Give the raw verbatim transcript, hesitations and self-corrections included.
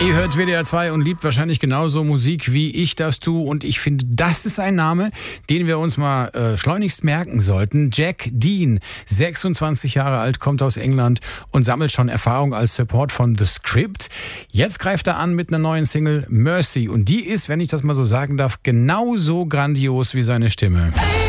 Ihr hört W D R zwei und liebt wahrscheinlich genauso Musik, wie ich das tue. Und ich finde, das ist ein Name, den wir uns mal äh, schleunigst merken sollten. Jack Dean, sechsundzwanzig Jahre alt, kommt aus England und sammelt schon Erfahrung als Support von The Script. Jetzt greift er an mit einer neuen Single, Mercy. Und die ist, wenn ich das mal so sagen darf, genauso grandios wie seine Stimme.